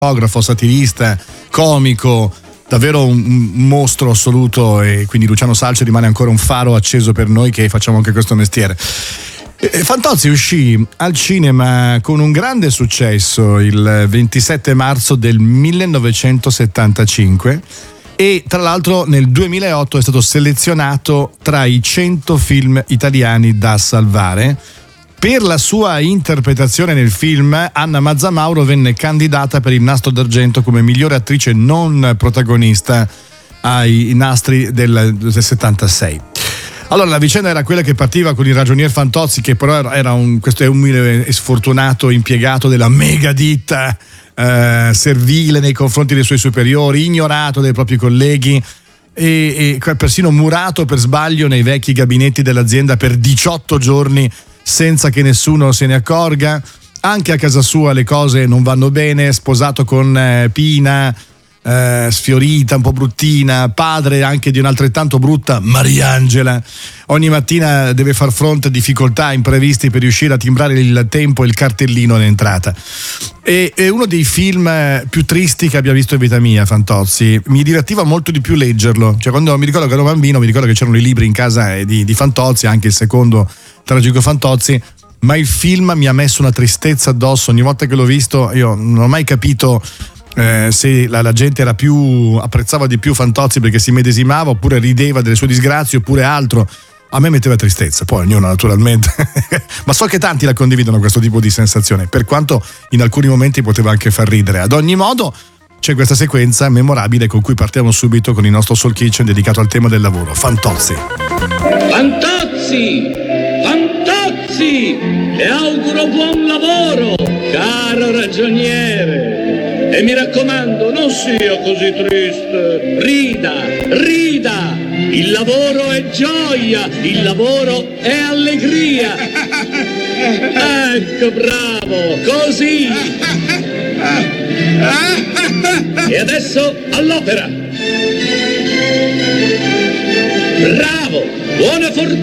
fotografo, satirista, comico, davvero un mostro assoluto, e quindi Luciano Salce rimane ancora un faro acceso per noi che facciamo anche questo mestiere. Fantozzi uscì al cinema con un grande successo il 27 marzo del 1975 e tra l'altro nel 2008 è stato selezionato tra i 100 film italiani da salvare. Per la sua interpretazione nel film, Anna Mazzamauro venne candidata per il Nastro d'Argento come migliore attrice non protagonista ai nastri del 76. Allora, la vicenda era quella che partiva con il ragionier Fantozzi, che però era questo umile e sfortunato impiegato della mega ditta, servile nei confronti dei suoi superiori, ignorato dai propri colleghi e persino murato per sbaglio nei vecchi gabinetti dell'azienda per 18 giorni senza che nessuno se ne accorga. Anche a casa sua le cose non vanno bene, sposato con Pina, sfiorita, un po' bruttina, padre anche di un'altrettanto brutta Mariangela. Ogni mattina deve far fronte a difficoltà, imprevisti per riuscire a timbrare il tempo e il cartellino in entrata. È uno dei film più tristi che abbia visto in vita mia, Fantozzi. Mi divertiva molto di più leggerlo, cioè quando mi ricordo che ero bambino, mi ricordo che c'erano i libri in casa di Fantozzi, anche il secondo tragico Fantozzi, ma il film mi ha messo una tristezza addosso. Ogni volta che l'ho visto io non ho mai capito se la gente apprezzava di più Fantozzi perché si medesimava, oppure rideva delle sue disgrazie, oppure altro. A me metteva tristezza, poi ognuno naturalmente ma so che tanti la condividono questo tipo di sensazione, per quanto in alcuni momenti poteva anche far ridere. Ad ogni modo c'è questa sequenza memorabile con cui partiamo subito con il nostro Soul Kitchen dedicato al tema del lavoro. Fantozzi, le auguro buon lavoro, caro ragioniere. E mi raccomando, non sia così triste. Rida. Il lavoro è gioia, il lavoro è allegria. Ecco, bravo, così. E adesso all'opera. Bravo, buona fortuna.